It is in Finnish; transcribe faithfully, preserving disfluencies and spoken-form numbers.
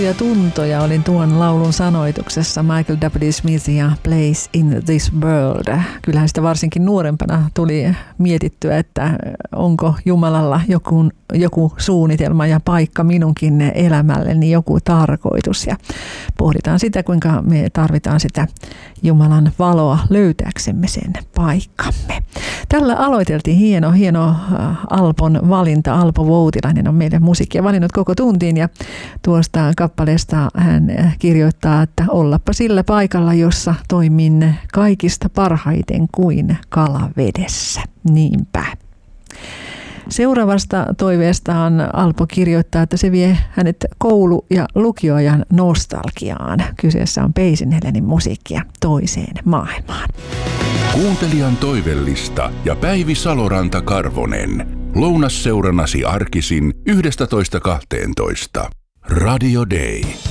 Ja tuntoja olin tuon laulun sanoituksessa Michael W. Smith ja Place in this World. Kyllähän sitä varsinkin nuorempana tuli mietittyä, että onko Jumalalla joku, joku suunnitelma ja paikka minunkin elämälleni, joku tarkoitus. Ja pohditaan sitä, kuinka me tarvitaan sitä Jumalan valoa löytääksemme sen paikkamme. Tällä aloiteltiin hieno, hieno Alpon valinta. Alpo Voutilainen on meille musiikkia valinnut koko tuntiin ja tuosta kappaleesta hän kirjoittaa, että ollappa sillä paikalla, jossa toimin kaikista parhaiten kuin kala vedessä. Niinpä. Seuraavasta toiveestaan Alpo kirjoittaa, että se vie hänet koulu- ja lukioajan nostalgiaan. Kyseessä on Peisin Helenin musiikkia toiseen maailmaan. Kuuntelijan toivellista ja Päivi Saloranta-Karvonen. Lounasseurannasi arkisin yhdestätoista kahteentoista. Radio Day.